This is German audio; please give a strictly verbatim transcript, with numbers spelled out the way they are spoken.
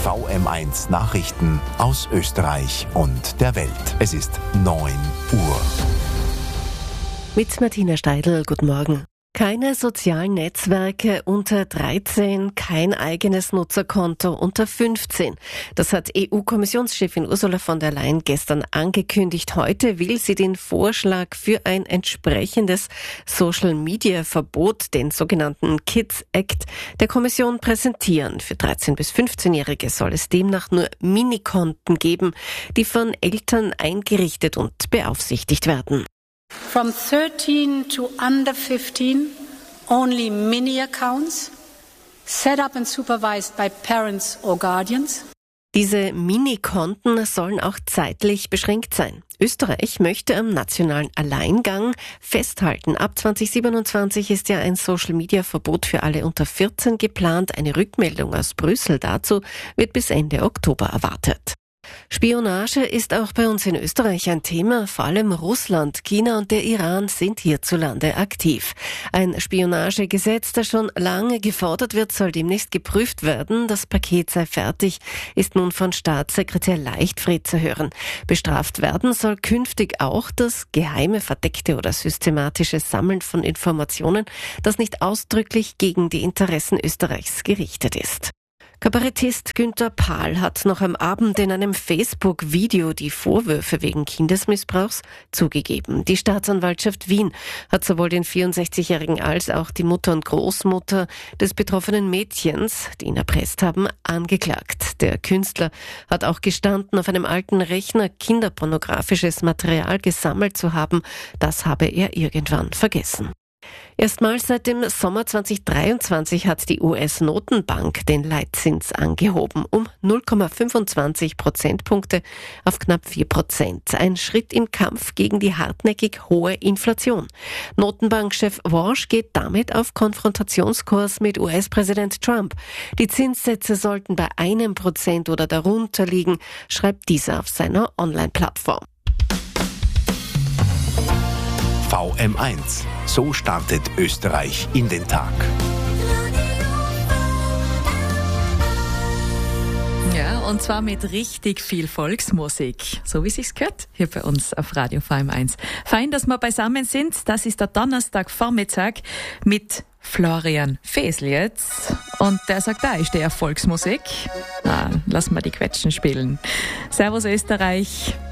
V M eins Nachrichten aus Österreich und der Welt. Es ist neun Uhr. Mit Martina Steidl, guten Morgen. Keine sozialen Netzwerke unter dreizehn, kein eigenes Nutzerkonto unter fünfzehn. Das hat E U-Kommissionschefin Ursula von der Leyen gestern angekündigt. Heute will sie den Vorschlag für ein entsprechendes Social-Media-Verbot, den sogenannten Kids Act, der Kommission präsentieren. Für dreizehn- bis fünfzehnjährige soll es demnach nur Minikonten geben, die von Eltern eingerichtet und beaufsichtigt werden. From thirteen to under fifteen, only mini accounts, set up and supervised by parents or guardians. Diese Mini-Konten sollen auch zeitlich beschränkt sein. Österreich möchte am nationalen Alleingang festhalten. Ab zwanzig siebenundzwanzig ist ja ein Social-Media-Verbot für alle unter vierzehn geplant. Eine Rückmeldung aus Brüssel dazu wird bis Ende Oktober erwartet. Spionage ist auch bei uns in Österreich ein Thema. Vor allem Russland, China und der Iran sind hierzulande aktiv. Ein Spionagegesetz, das schon lange gefordert wird, soll demnächst geprüft werden. Das Paket sei fertig, ist nun von Staatssekretär Leichtfried zu hören. Bestraft werden soll künftig auch das geheime, verdeckte oder systematische Sammeln von Informationen, das nicht ausdrücklich gegen die Interessen Österreichs gerichtet ist. Kabarettist Günther Pahl hat noch am Abend in einem Facebook-Video die Vorwürfe wegen Kindesmissbrauchs zugegeben. Die Staatsanwaltschaft Wien hat sowohl den vierundsechzigjährigen als auch die Mutter und Großmutter des betroffenen Mädchens, die ihn erpresst haben, angeklagt. Der Künstler hat auch gestanden, auf einem alten Rechner kinderpornografisches Material gesammelt zu haben. Das habe er irgendwann vergessen. Erstmals seit dem Sommer zwanzig dreiundzwanzig hat die U S-Notenbank den Leitzins angehoben um null Komma fünfundzwanzig Prozentpunkte auf knapp vier Prozent. Ein Schritt im Kampf gegen die hartnäckig hohe Inflation. Notenbankchef Walsh geht damit auf Konfrontationskurs mit U S-Präsident Trump. Die Zinssätze sollten bei einem Prozent oder darunter liegen, schreibt dieser auf seiner Online-Plattform. V M eins. So startet Österreich in den Tag. Ja, und zwar mit richtig viel Volksmusik, so wie sich's gehört, hier bei uns auf Radio V M eins. Fein, dass wir beisammen sind. Das ist der Donnerstagvormittag mit Florian Fesel jetzt. Und der sagt, da ist der Volksmusik. Ah, lass mal die Quetschen spielen. Servus Österreich.